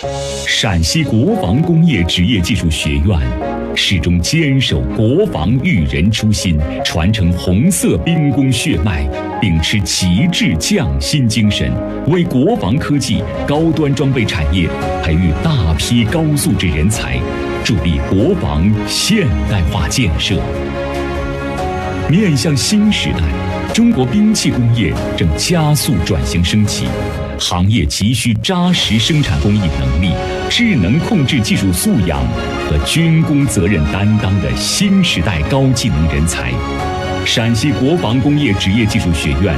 陕西国防工业职业技术学院始终坚守国防育人初心，传承红色兵工血脉，秉持极致匠心精神，为国防科技高端装备产业培育大批高素质人才，助力国防现代化建设。面向新时代，中国兵器工业正加速转型升级，行业急需扎实生产工艺能力、智能控制技术素养和军工责任担当的新时代高技能人才。陕西国防工业职业技术学院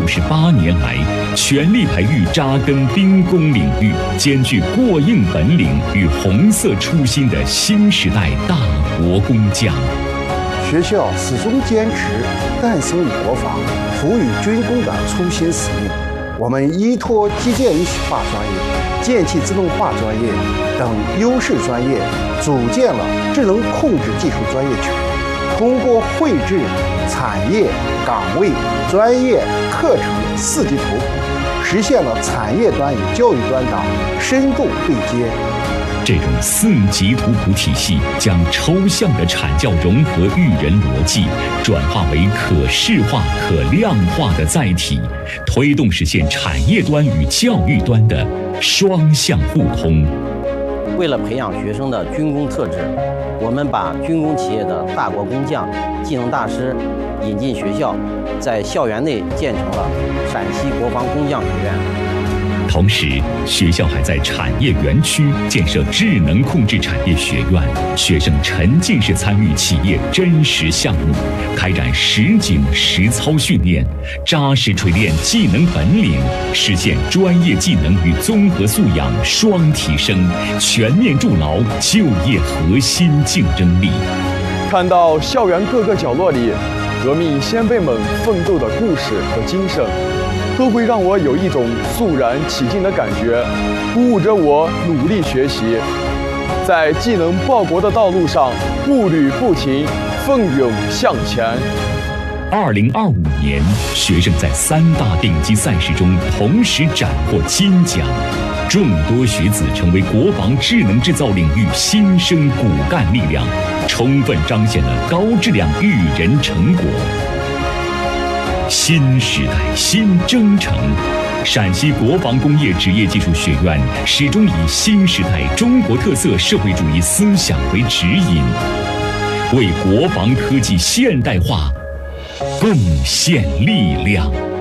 68年来，全力培育扎根兵工领域、兼具过硬本领与红色初心的新时代大国工匠。 学校始终坚持诞生于国防、服务于军工的初心使命。我们依托机电与化专业、电气自动化专业等优势专业，组建了智能控制技术专业群，通过绘制产业、岗位、专业、课程4级图谱，实现了产业端与教育端的深度对接。 这种4级图谱体系将抽象的产教融合育人逻辑转化为可视化、可量化的载体，推动实现产业端与教育端的双向互通。 为了培养学生的军工特质，我们把军工企业的大国工匠、技能大师引进学校，在校园内建成了陕西国防工匠学院。 同时，学校还在产业园区建设智能控制产业学院，学生沉浸式参与企业真实项目，开展实景实操训练，扎实锤炼技能本领，实现专业技能与综合素养双提升，全面筑牢就业核心竞争力。 看到校园各个角落里革命先辈们奋斗的故事和精神，都会让我有一种肃然起敬的感觉，鼓舞着我努力学习，在技能报国的道路上步履不停，奋勇向前。 2025年，学生在3大顶级赛事中同时斩获金奖，众多学子成为国防智能制造领域新生骨干力量，充分彰显了高质量育人成果。新时代新征程，陕西国防工业职业技术学院始终以新时代中国特色社会主义思想为指引，为国防科技现代化贡献力量。